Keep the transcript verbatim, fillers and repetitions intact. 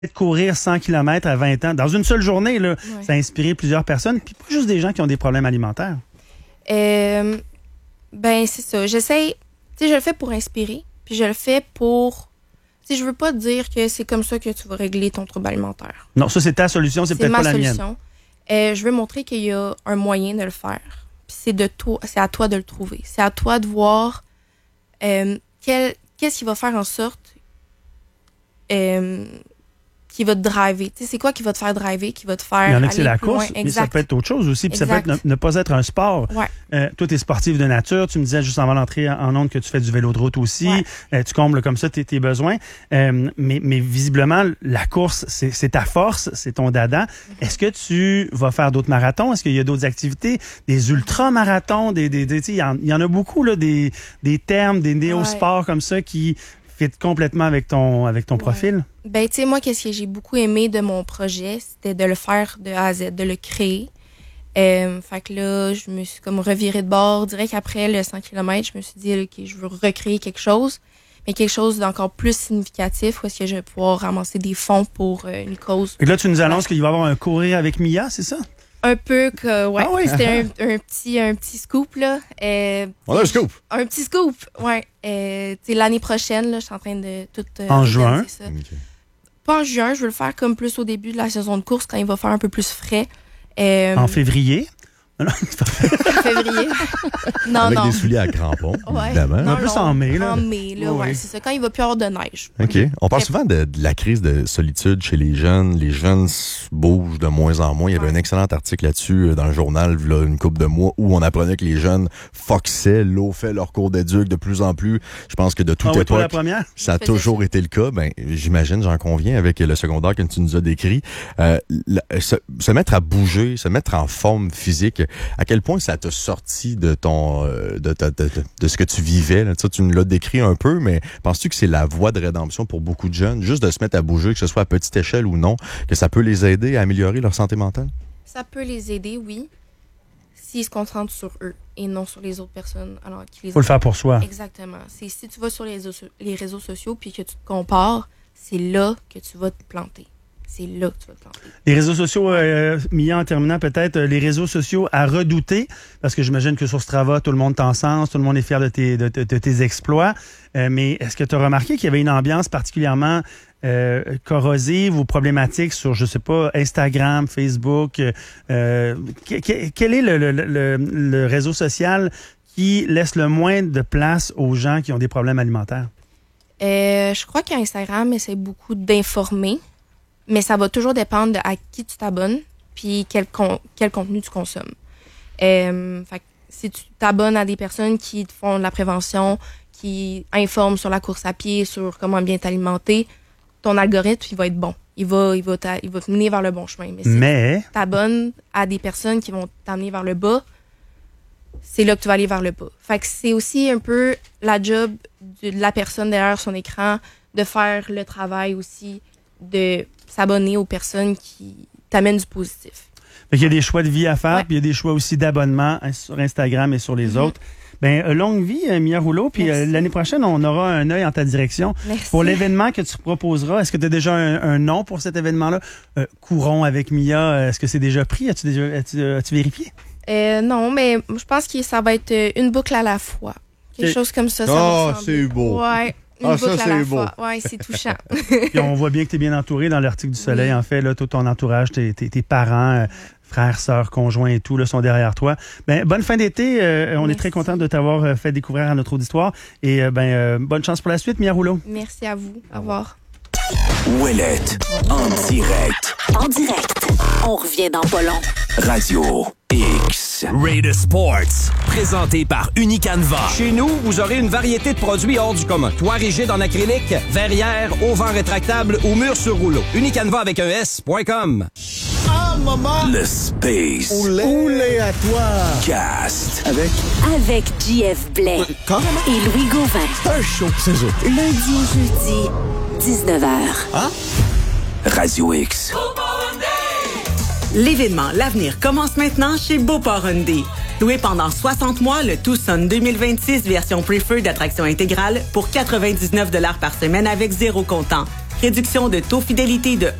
de courir cent kilomètres à vingt ans, dans une seule journée, là, ouais. ça a inspiré plusieurs personnes, puis pas juste des gens qui ont des problèmes alimentaires. Euh, ben, c'est ça. J'essaie, tu sais, je le fais pour inspirer, puis je le fais pour, tu sais, je veux pas dire que c'est comme ça que tu vas régler ton trouble alimentaire. Non, ça, c'est ta solution, c'est, c'est peut-être pas la solution. mienne. Euh, je veux montrer qu'il y a un moyen de le faire. Puis c'est de toi, c'est à toi de le trouver. C'est à toi de voir euh, quel, qu'est-ce qui va faire en sorte euh, qui va te driver. Tu sais, c'est quoi qui va te faire driver, qui va te faire. Il y en a que c'est la course, mais ça peut être autre chose aussi. Puis ça peut être ne, ne pas être un sport. Ouais. Euh, toi, tu es sportif de nature. Tu me disais juste avant l'entrée en ondes que tu fais du vélo de route aussi. Ouais. Euh, tu combles comme ça tes, tes besoins. Euh, mais, mais visiblement, la course, c'est, c'est ta force, c'est ton dada. Mm-hmm. Est-ce que tu vas faire d'autres marathons? Est-ce qu'il y a d'autres activités? Des ultra-marathons? Des, des, des, il y, en, il y en a beaucoup, là, des, des termes, des néo-sports ouais. comme ça qui fit complètement avec ton, avec ton ouais. profil? Ben, tu sais, moi, qu'est-ce que j'ai beaucoup aimé de mon projet, c'était de le faire de A à Z, de le créer. Euh, fait que là, je me suis comme revirée de bord. Direct après le cent kilomètres, je me suis dit, OK, je veux recréer quelque chose, mais quelque chose d'encore plus significatif où est-ce que je vais pouvoir ramasser des fonds pour euh, une cause. Et là, tu nous annonces ouais. qu'il va y avoir un courir avec Mia, c'est ça? Un peu que, ouais. Ah oui? C'était un, un, petit, un petit scoop, là. Euh, On a un scoop? Un petit scoop, ouais. Euh, tu sais, l'année prochaine, là, je suis en train de tout... Euh, en juin? Ça. Okay. Pas en juin, je veux le faire comme plus au début de la saison de course, quand il va faire un peu plus frais. Euh, en février? En février. non, Avec non. des souliers à crampons, ouais. évidemment. Non, en plus non, en mai, là. En mai, là, oui. ouais, c'est ça. Quand il va plus avoir de neige. OK. On parle souvent de, de la crise de solitude chez les jeunes. Les jeunes bougent de moins en moins. Il y avait ouais. un excellent article là-dessus dans le journal, là, une couple de mois, où on apprenait que les jeunes foxaient, loafaient leur cours d'éduc de plus en plus. Je pense que de toute ah oui, époque, la première? ça a toujours ça. été le cas. Ben, j'imagine, j'en conviens, avec le secondaire que tu nous as décrit. Euh, la, se, se mettre à bouger, se mettre en forme physique, à quel point ça t'a sorti de ton de, de, de, de, de ce que tu vivais. Là. Tu, tu nous l'as décrit un peu, mais penses-tu que c'est la voie de rédemption pour beaucoup de jeunes, juste de se mettre à bouger, que ce soit à petite échelle ou non, que ça peut les aider à améliorer leur santé mentale? Ça peut les aider, oui, s'ils se concentrent sur eux et non sur les autres personnes. Alors, qui les faut le faire pour soi. Exactement. C'est, si tu vas sur les réseaux, les réseaux sociaux puis que tu te compares, c'est là que tu vas te planter. C'est là que tu vas te planter. Les réseaux sociaux, euh, Mia, en terminant peut-être, les réseaux sociaux à redouter, parce que j'imagine que sur Strava, tout le monde t'encense, tout le monde est fier de tes, de, de, de tes exploits. Euh, mais est-ce que tu as remarqué qu'il y avait une ambiance particulièrement euh, corrosive ou problématique sur, je sais pas, Instagram, Facebook? Euh, que, quel est le, le, le, le réseau social qui laisse le moins de place aux gens qui ont des problèmes alimentaires? Euh, je crois qu'Instagram essaie beaucoup d'informer. Mais ça va toujours dépendre de à qui tu t'abonnes puis quel, con, quel contenu tu consommes. Euh, fait que si tu t'abonnes à des personnes qui te font de la prévention, qui informent sur la course à pied, sur comment bien t'alimenter, ton algorithme, il va être bon. Il va, il va, il va te mener vers le bon chemin. Mais si Mais... tu t'abonnes à des personnes qui vont t'amener vers le bas, c'est là que tu vas aller vers le bas. Fait que c'est aussi un peu la job de la personne derrière son écran de faire le travail aussi de s'abonner aux personnes qui t'amènent du positif. Fait qu'il y a des choix de vie à faire, ouais. puis il y a des choix aussi d'abonnement sur Instagram et sur les mm-hmm. autres. Ben euh, longue vie, euh, Mia Rouleau, puis euh, l'année prochaine, on aura un œil en ta direction. Merci. Pour l'événement que tu proposeras, est-ce que tu as déjà un, un nom pour cet événement-là? Euh, Courons avec Mia, est-ce que c'est déjà pris? As-tu déjà as-tu, as-tu vérifié? Euh, non, mais je pense que ça va être une boucle à la fois. Quelque okay. chose comme ça. ça oh, c'est beau! Ouais. Une ah, boucle ça, à la c'est beau. fois. Ouais, c'est touchant. Puis on voit bien que tu es bien entouré dans l'Article du Soleil. Oui. En fait, là, tout ton entourage, tes, tes, tes parents, euh, frères, sœurs, conjoints et tout, là, sont derrière toi. Ben, bonne fin d'été. Euh, on Merci. est très content de t'avoir fait découvrir à notre auditoire. Et euh, ben, euh, bonne chance pour la suite, Mia Rouleau. Merci à vous. Au revoir. Ouellette, en direct. En direct. On revient dans pas long. Radio X. Raider Sports, présenté par Unicanva. Chez nous, vous aurez une variété de produits hors du commun. Toit rigide en acrylique, verrière, auvent rétractable ou mur sur rouleau. Unicanva avec un S point com. Ah, maman! Le Space. Oulé, Oulé à toi! Cast. Avec? Avec J F Blais. Quand? Et Louis Gauvin. C'est un show, c'est ça. Lundi au jeudi, dix-neuf heures. Hein? Radio X. L'événement L'Avenir commence maintenant chez Beauport Hyundai. Loué pendant soixante mois, le Tucson deux mille vingt-six version Preferred d'attraction intégrale pour quatre-vingt-dix-neuf dollars par semaine avec zéro comptant. Réduction de taux fidélité de